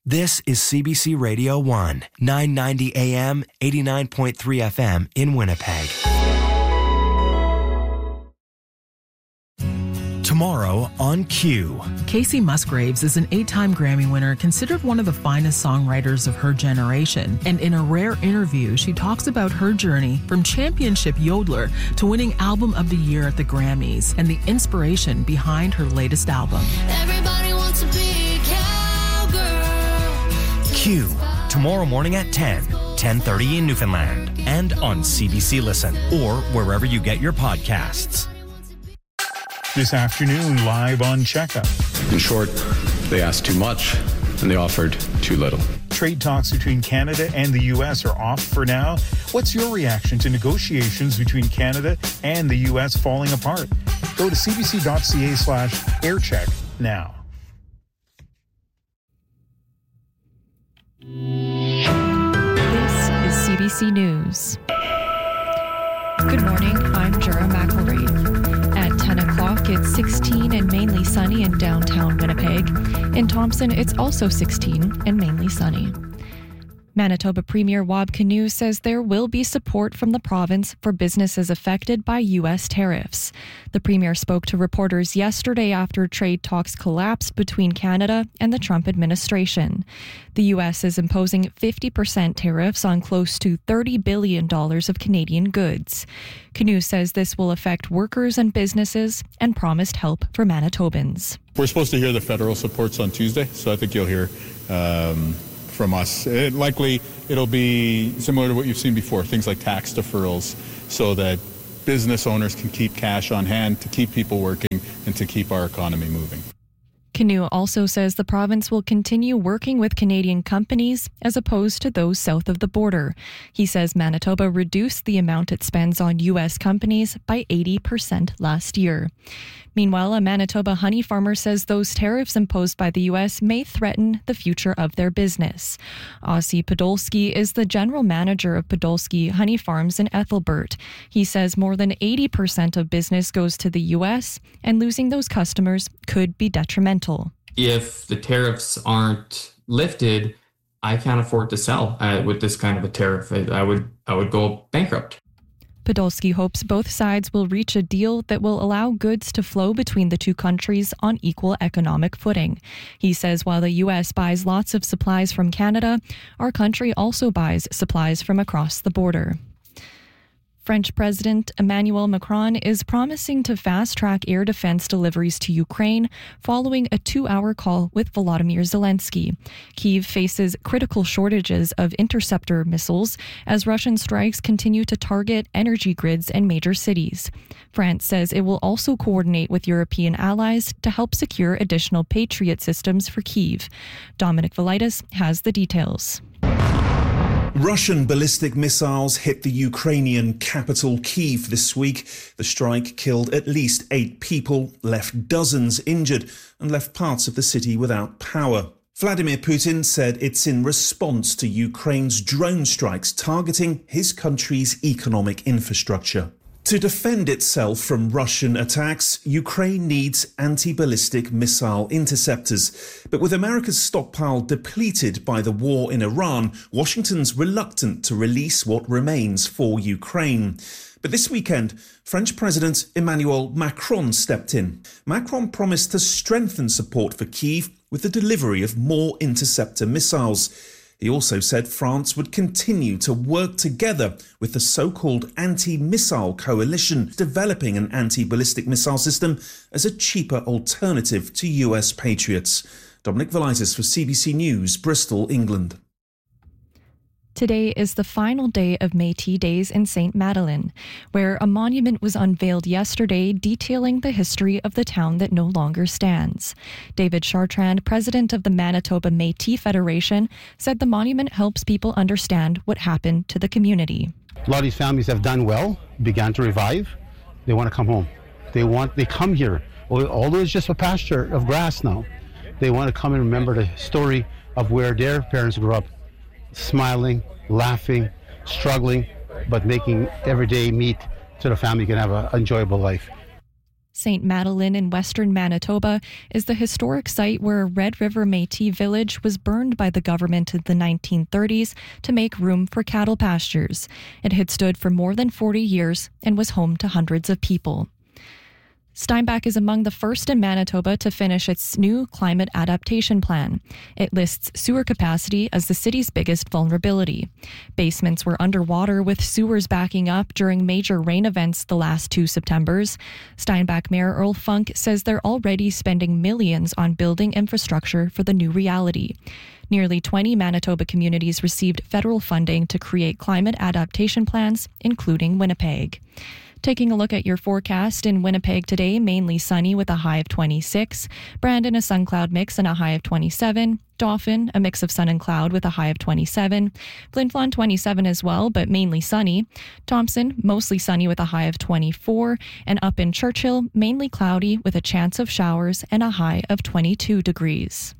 This is CBC Radio 1, 990 AM, 89.3 FM in Winnipeg. Tomorrow on Q. Kacey Musgraves is an 8-time Grammy winner, considered one of the finest songwriters of her generation. And in a rare interview, she talks about her journey from championship yodeler to winning Album of the Year at the Grammys and the inspiration behind her latest album. Everybody wants to be a cowgirl. Q. Tomorrow morning at 10:30 in Newfoundland. And on CBC Listen or wherever you get your podcasts. This afternoon, live on Checkup. In short, they asked too much and they offered too little. Trade talks between Canada and the U.S. are off for now. What's your reaction to negotiations between Canada and the U.S. falling apart? Go to cbc.ca/aircheck now. This is CBC News. Good morning, I'm Jura McElraith. At 10 o'clock, it's 16 and mainly sunny in downtown Winnipeg. In Thompson, it's also 16 and mainly sunny. Manitoba Premier Wab Kinew says there will be support from the province for businesses affected by U.S. tariffs. The Premier spoke to reporters yesterday after trade talks collapsed between Canada and the Trump administration. The U.S. is imposing 50% tariffs on close to $30 billion of Canadian goods. Kinew says this will affect workers and businesses and promised help for Manitobans. We're supposed to hear the federal supports on Tuesday, so I think you'll hear from us. Likely it'll be similar to what you've seen before, things like tax deferrals, so that business owners can keep cash on hand to keep people working and to keep our economy moving. Kinew also says the province will continue working with Canadian companies as opposed to those south of the border. He says Manitoba reduced the amount it spends on U.S. companies by 80% last year. Meanwhile, a Manitoba honey farmer says those tariffs imposed by the U.S. may threaten the future of their business. Ossie Podolsky is the general manager of Podolsky Honey Farms in Ethelbert. He says more than 80% of business goes to the U.S., and losing those customers could be detrimental. If the tariffs aren't lifted, I can't afford to sell with this kind of a tariff. I would go bankrupt. Podolsky hopes both sides will reach a deal that will allow goods to flow between the two countries on equal economic footing. He says while the U.S. buys lots of supplies from Canada, our country also buys supplies from across the border. French President Emmanuel Macron is promising to fast-track air defense deliveries to Ukraine following a 2-hour call with Volodymyr Zelensky. Kyiv faces critical shortages of interceptor missiles as Russian strikes continue to target energy grids and major cities. France says it will also coordinate with European allies to help secure additional Patriot systems for Kyiv. Dominic Velitis has the details. Russian ballistic missiles hit the Ukrainian capital Kyiv this week. The strike killed at least 8 people, left dozens injured, and left parts of the city without power. Vladimir Putin said it's in response to Ukraine's drone strikes targeting his country's economic infrastructure. To defend itself from Russian attacks, Ukraine needs anti-ballistic missile interceptors. But with America's stockpile depleted by the war in Iran, Washington's reluctant to release what remains for Ukraine. But this weekend, French President Emmanuel Macron stepped in. Macron promised to strengthen support for Kyiv with the delivery of more interceptor missiles. He also said France would continue to work together with the so-called anti-missile coalition, developing an anti-ballistic missile system as a cheaper alternative to US Patriots. Dominic Velitis for CBC News, Bristol, England. Today is the final day of Métis Days in St. Madeleine, where a monument was unveiled yesterday detailing the history of the town that no longer stands. David Chartrand, president of the Manitoba Métis Federation, said the monument helps people understand what happened to the community. A lot of these families have done well, began to revive. They want to come home. They come here. Although it's just a pasture of grass now, they want to come and remember the story of where their parents grew up, smiling, laughing, struggling, but making everyday meat so the family can have an enjoyable life. St. Madeleine in western Manitoba is the historic site where Red River Métis village was burned by the government in the 1930s to make room for cattle pastures. It had stood for more than 40 years and was home to hundreds of people. Steinbach is among the first in Manitoba to finish its new climate adaptation plan. It lists sewer capacity as the city's biggest vulnerability. Basements were underwater with sewers backing up during major rain events the last 2 Septembers. Steinbach Mayor Earl Funk says they're already spending millions on building infrastructure for the new reality. Nearly 20 Manitoba communities received federal funding to create climate adaptation plans, including Winnipeg. Taking a look at your forecast in Winnipeg today, mainly sunny with a high of 26. Brandon, a sun cloud mix and a high of 27. Dauphin, a mix of sun and cloud with a high of 27. Flin Flon, 27 as well, but mainly sunny. Thompson, mostly sunny with a high of 24. And up in Churchill, mainly cloudy with a chance of showers and a high of 22 degrees.